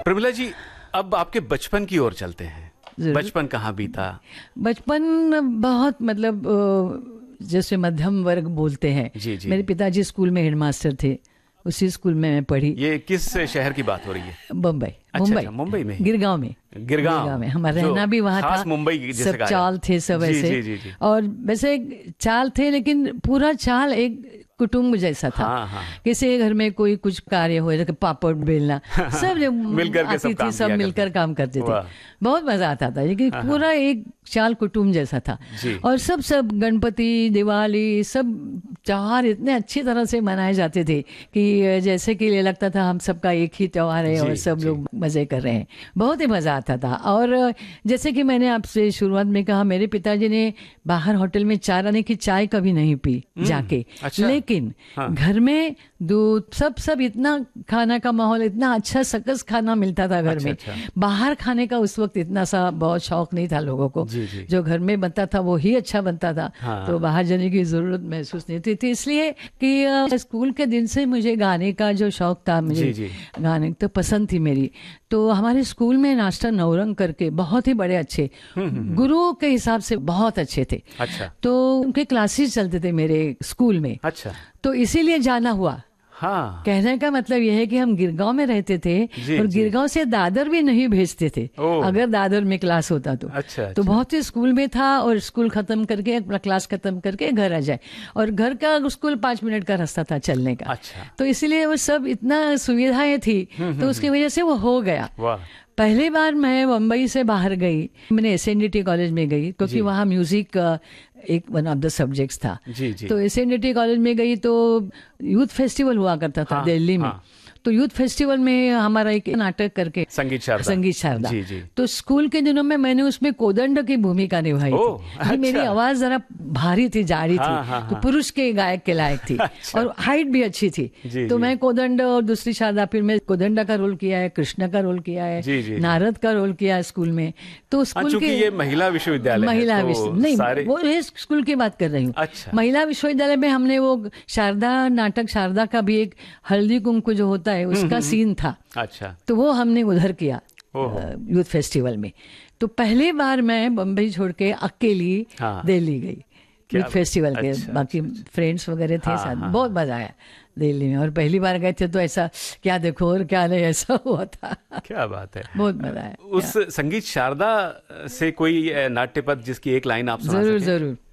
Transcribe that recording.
प्रमिला जी, अब आपके बचपन की ओर चलते हैं। बचपन कहाँ बीता? बचपन बहुत मतलब जैसे मध्यम वर्ग बोलते हैं। जी जी। मेरे पिताजी स्कूल में हेडमास्टर थे, उसी स्कूल में मैं पढ़ी। ये किस शहर की बात हो रही है? मुंबई। अच्छा, मुंबई में, गिरगांव में। गिरगांव में हमारा रहना भी वहाँ था। मुंबई जैसे सब चाल थे, सब ऐसे। जी, जी, जी। और वैसे चाल थे, लेकिन पूरा चाल एक कुटुंब जैसा था। हाँ। किसी के घर में कोई कुछ कार्य हो, जैसे पापड़ बेलना, सब जो आती थी, सब मिलकर काम करते थे। बहुत मजा आता था, लेकिन पूरा एक चाल कुटुंब जैसा था। और सब गणपति, दिवाली, सब त्योहार इतने अच्छी तरह से मनाए जाते थे कि जैसे कि ये लगता था हम सबका एक ही त्योहार है और सब लोग मजे कर रहे हैं। बहुत ही मजा आता था। और जैसे कि मैंने आपसे शुरुआत में कहा, मेरे पिताजी ने बाहर होटल में चाय आने की चाय कभी नहीं पी जाके। अच्छा। लेकिन घर में दूध सब इतना खाना का माहौल, इतना अच्छा सकस खाना मिलता था घर में। बाहर खाने का उस वक्त इतना सा बहुत शौक नहीं था लोगों को। जो घर में बनता था वो ही अच्छा बनता था। तो बाहर जाने की जरूरत महसूस नहीं थी। इसलिए कि स्कूल के दिन से मुझे गाने का जो शौक था, मुझे गाने तो पसंद थी मेरी। तो हमारे स्कूल में मास्टर नौरंग करके बहुत ही बड़े अच्छे गुरु के हिसाब से बहुत अच्छे थे। अच्छा। तो उनके क्लासेस चलते थे मेरे स्कूल में। अच्छा। तो इसीलिए जाना हुआ। हाँ। कहने का मतलब यह है कि हम गिरगांव में रहते थे और गिरगांव से दादर भी नहीं भेजते थे अगर दादर में क्लास होता तो। अच्छा। तो बहुत ही स्कूल में था और स्कूल खत्म करके, अपना क्लास खत्म करके घर आ जाए, और घर का स्कूल 5 मिनट का रास्ता था चलने का। अच्छा। तो इसीलिए वो सब इतना सुविधाएं थी, तो उसकी वजह से वो हो गया। पहली बार मैं मुंबई से बाहर गई, मैंने SNDT कॉलेज में गई, क्योंकि वहाँ म्यूजिक एक वन ऑफ द सब्जेक्ट्स था। तो SNDT कॉलेज में गई तो यूथ फेस्टिवल हुआ करता था दिल्ली में। तो यूथ फेस्टिवल में हमारा एक नाटक करके संगीत शारदा। तो स्कूल के दिनों में मैंने उसमें कोदंड की भूमिका निभाई थी। अच्छा। मेरी आवाज जरा भारी थी, जाड़ी थी, तो पुरुष के गायक के लायक थी। और हाइट भी अच्छी थी। तो मैं कोदंड और दूसरी शारदा, फिर मैं कोदंडा का रोल किया है, कृष्ण का रोल किया है, नारद का रोल किया है स्कूल में। तो स्कूल के ये महिला विश्वविद्यालय, नहीं, वो स्कूल की बात कर रही हूँ। महिला विश्वविद्यालय में हमने वो शारदा नाटक, शारदा का भी एक हल्दी कुमकुम जो होता है उसका सीन था। अच्छा। तो वो हमने उधर किया यूथ फेस्टिवल में। तो पहली बार मैं बम्बई छोड़ के अकेली दिल्ली गई यूथ फेस्टिवल के। बाकी फ्रेंड्स वगैरह थे साथ, बहुत मजा आया दिल्ली में। और पहली बार गए थे तो ऐसा क्या देखो और क्या नहीं, ऐसा हुआ था। क्या बात है, बहुत मजा आया। उस संगीत शारदा से कोई नाट्य पद जिसकी एक लाइन आप सुना सकें? जरूर।